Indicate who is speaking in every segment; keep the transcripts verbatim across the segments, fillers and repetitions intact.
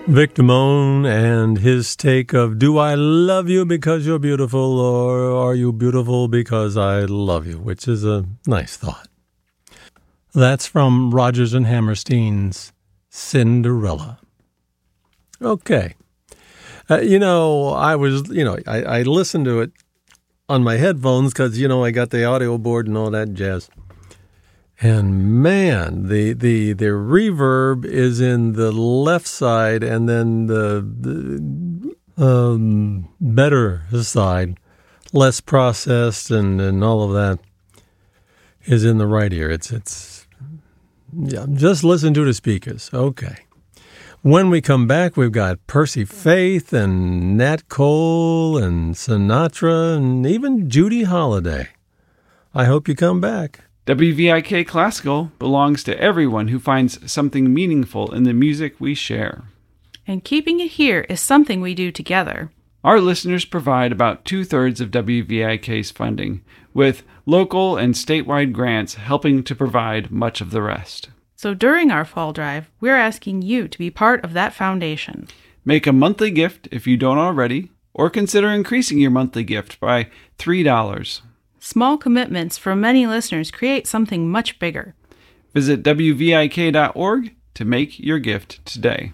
Speaker 1: Vic Damone and his take of Do I Love You Because You're Beautiful, or Are You Beautiful Because I Love You, which is a nice thought. That's from Rodgers and Hammerstein's Cinderella. Okay. Uh, you know, I was, you know, I, I listened to it on my headphones because, you know, I got the audio board and all that jazz. And man, the, the the reverb is in the left side, and then the, the um, better side, less processed and, and all of that, is in the right ear. It's it's yeah. Just listen to the speakers. Okay. When we come back, we've got Percy Faith and Nat Cole and Sinatra and even Judy Holliday. I hope you come back.
Speaker 2: W V I K Classical belongs to everyone who finds something meaningful in the music we share.
Speaker 3: And keeping it here is something we do together.
Speaker 2: Our listeners provide about two-thirds of W V I K's funding, with local and statewide grants helping to provide much of the rest.
Speaker 3: So during our fall drive, we're asking you to be part of that foundation.
Speaker 2: Make a monthly gift if you don't already, or consider increasing your monthly gift by three dollars.
Speaker 3: Small commitments from many listeners create something much bigger.
Speaker 2: Visit W V I K dot org to make your gift today.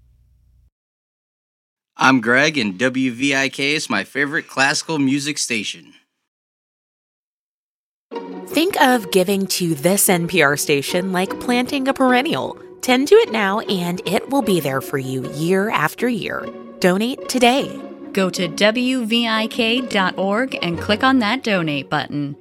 Speaker 4: I'm Greg, and W V I K is my favorite classical music station.
Speaker 5: Think of giving to this N P R station like planting a perennial. Tend to it now, and it will be there for you year after year. Donate today.
Speaker 6: Go to W V I K dot org and click on that donate button.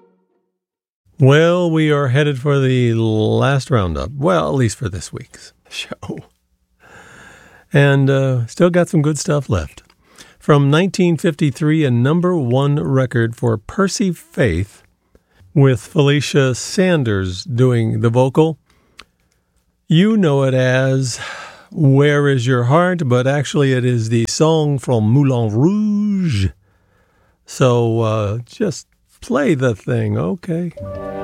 Speaker 1: Well, we are headed for the last roundup. Well, at least for this week's show. And uh, still got some good stuff left. From nineteen fifty-three, a number one record for Percy Faith, with Felicia Sanders doing the vocal. You know it as Where Is Your Heart? But actually it is the song from Moulin Rouge. So uh, just play the thing, okay?